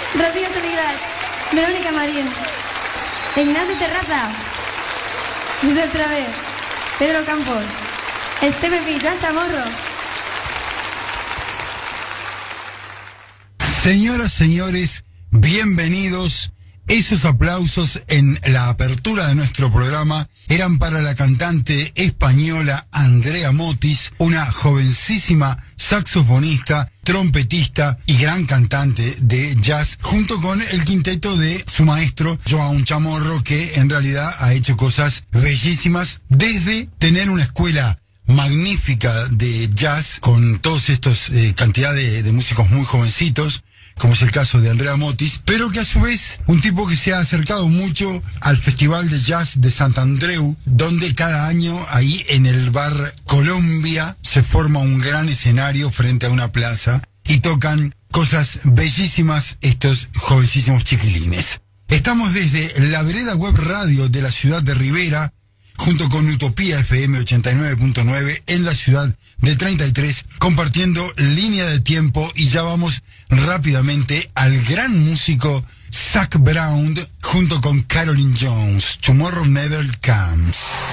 Rocío Soledad, Verónica Marín, Ignacio Terraza, José otra vez, Pedro Campos, Esteve Joan Chamorro. Señoras, señores, bienvenidos. Esos aplausos en la apertura de nuestro programa eran para la cantante española Andrea Motis, una jovencísima saxofonista, trompetista y gran cantante de jazz, junto con el quinteto de su maestro Joan Chamorro, que en realidad ha hecho cosas bellísimas, desde tener una escuela magnífica de jazz con todos estos cantidad de músicos muy jovencitos, como es el caso de Andrea Motis, pero que a su vez un tipo que se ha acercado mucho al Festival de Jazz de Sant Andreu, donde cada año ahí en el bar Colombia se forma un gran escenario frente a una plaza y tocan cosas bellísimas estos jovencísimos chiquilines. Estamos desde la vereda web radio de la ciudad de Rivera, junto con Utopía FM 89.9 en la ciudad de 33, compartiendo línea de tiempo, y ya vamos rápidamente al gran músico Zac Brown junto con Caroline Jones, Tomorrow Never Comes.